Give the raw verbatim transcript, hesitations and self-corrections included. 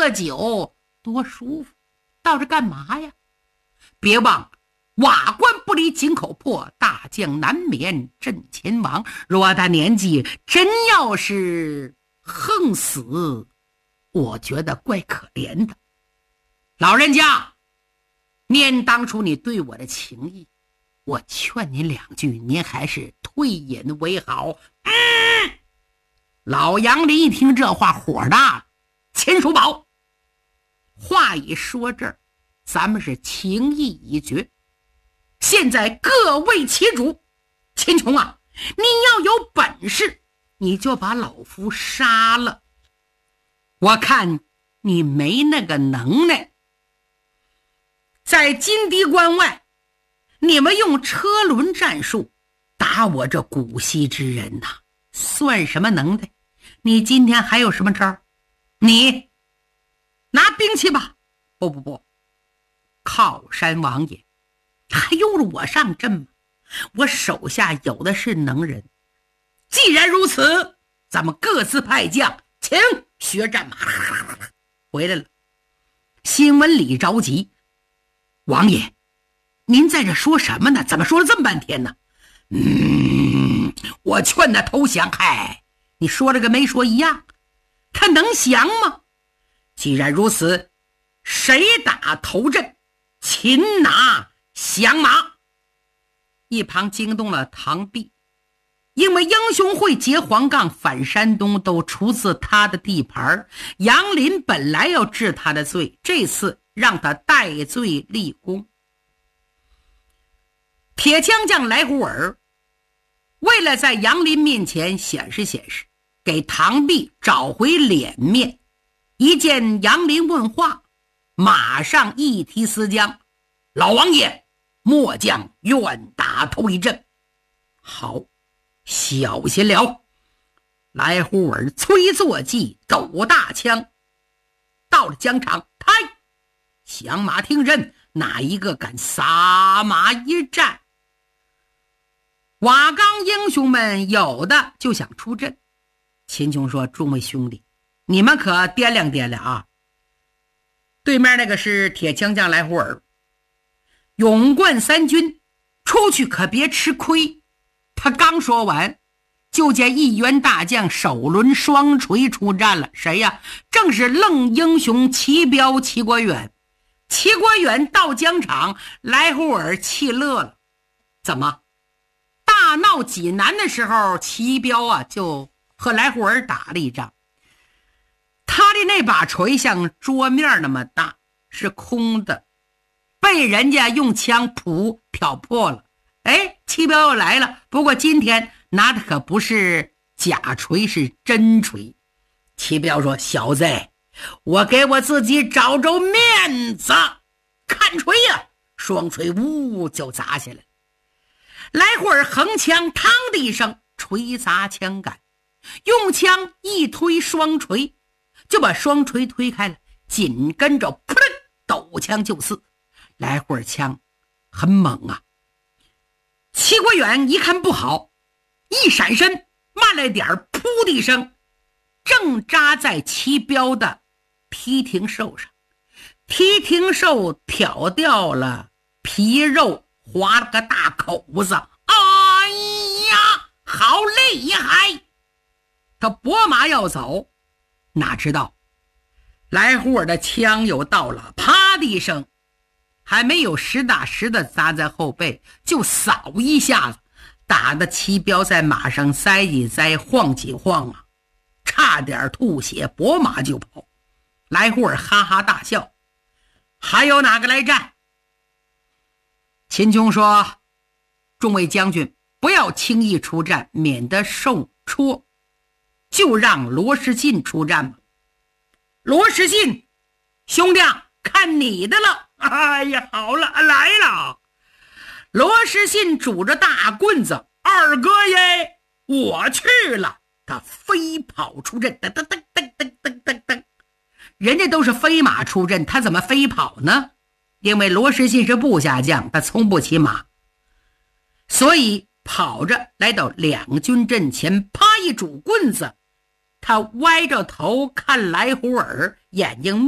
了酒多舒服，到这干嘛呀？别忘瓦官不离井口破，大将难免阵前亡。偌大年纪真要是横死，我觉得怪可怜的。老人家，念当初你对我的情谊，我劝您两句，您还是退隐为好。嗯，老杨林一听这话火大了。秦叔宝，话一说这儿，咱们是情谊已决，现在各为其主。秦琼啊，你要有本事，你就把老夫杀了，我看你没那个能耐。在金堤关外，你们用车轮战术打我这古稀之人呐、啊，算什么能耐？你今天还有什么招？你拿兵器吧。不不不，靠山王爷还用了我上阵吗？我手下有的是能人。既然如此，咱们各自派将，请学战马回来了。新闻里着急，王爷您在这说什么呢？怎么说了这么半天呢？嗯，我劝他投降。嗨，你说了个没说一样，他能降吗？既然如此，谁打头阵，擒拿降马。一旁惊动了唐弼，因为英雄会劫黄杠反山东都出自他的地盘，杨林本来要治他的罪，这次让他戴罪立功。铁枪将来胡尔为了在杨林面前显示显示，给唐弼找回脸面，一见杨林问话，马上一提丝将，老王爷末将愿打头一阵。好，小心了。来胡尔催坐骑，抖大枪，到了疆场，抬响马听阵，哪一个敢撒马一战？瓦岗英雄们有的就想出阵。秦琼说，众位兄弟，你们可掂量掂量啊。对面那个是铁枪将来胡尔，勇冠三军，出去可别吃亏。他刚说完，就见一员大将手抡双锤出战了。谁呀？正是愣英雄齐彪齐国远。齐国远到疆场，来胡尔气乐了。怎么？大闹济南的时候，齐彪啊就和来胡尔打了一仗。他的那把锤像桌面那么大，是空的，被人家用枪噗挑破了。哎，齐彪又来了，不过今天拿的可不是假锤，是真锤。齐彪说，小子，我给我自己找着面子，看锤呀！双锤呜就砸下来。来胡尔横枪嘡的一声，锤砸枪杆，用枪一推双锤，就把双锤推开了，紧跟着噗抖枪就刺。来胡尔枪很猛啊。齐国远一看不好，一闪身慢了点，噗的一声，正扎在齐彪的皮挺兽上。皮挺兽挑掉了皮肉，划了个大口子。哎呀，好厉害！他拨马要走，哪知道来胡尔的枪又到了，啪的一声，还没有实打实的砸在后背，就扫一下子，打得齐彪在马上栽几栽，晃几晃啊，差点吐血，拨马就跑。来胡尔哈哈大笑，还有哪个来战？秦琼说，众位将军不要轻易出战，免得受戳，就让罗士信出战吧。罗士信，兄弟看你的了。哎呀，好了，来了。罗士信拄着大棍子，二哥耶，我去了。他飞跑出阵，噔噔噔噔噔噔噔噔。人家都是飞马出阵，他怎么飞跑呢？因为罗士信是部下将，他从不骑马，所以跑着来到两军阵前，啪一拄棍子，他歪着头看来胡尔，眼睛